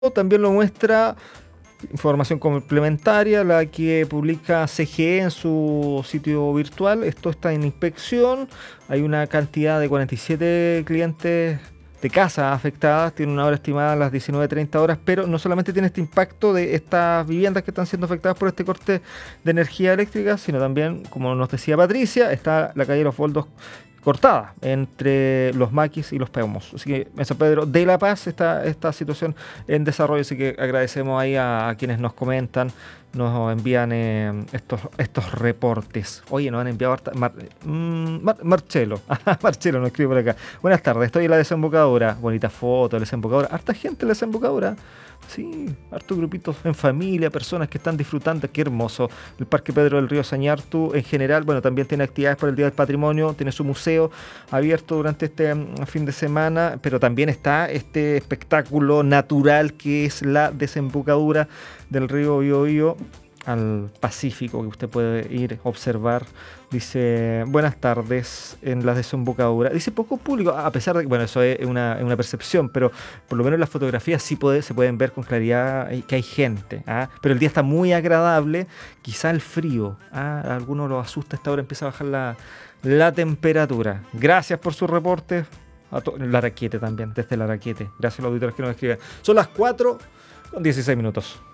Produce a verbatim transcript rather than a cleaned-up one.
También lo muestra información complementaria, la que publica C G E en su sitio virtual. Esto está en inspección. Hay una cantidad de cuarenta y siete clientes de casas afectadas. Tiene una hora estimada a las diecinueve treinta horas, pero no solamente tiene este impacto de estas viviendas que están siendo afectadas por este corte de energía eléctrica, sino también, como nos decía Patricia, está la calle de los Boldos cortada entre los maquis y los peumos. Así que en San Pedro de la Paz está esta situación en desarrollo, así que agradecemos ahí a, a quienes nos comentan, nos envían eh, estos, estos reportes. Oye, nos han enviado harta, Mar, mm, Mar, Marcelo, Marcelo nos escribe por acá. Buenas tardes, estoy en la desembocadura, bonita foto de la desembocadura, harta gente en la desembocadura. Sí, hartos grupitos en familia, personas que están disfrutando, qué hermoso. El Parque Pedro del Río Sañartu en general, bueno, también tiene actividades por el Día del Patrimonio, tiene su museo abierto durante este um, fin de semana, pero también está este espectáculo natural que es la desembocadura del río Biobío al Pacífico, que usted puede ir a observar. Dice, buenas tardes en la desembocadura. Dice poco público, a pesar de que, bueno, eso es una, una percepción, pero por lo menos las fotografías sí puede, se pueden ver con claridad que hay gente. ¿ah? Pero el día está muy agradable, quizá el frío. ¿ah? A algunos los asusta, a esta hora empieza a bajar la, la temperatura. Gracias por su reporte. A to- Laraquete también, desde Laraquete. Gracias a los auditores que nos escriben. Son las cuatro con dieciséis minutos.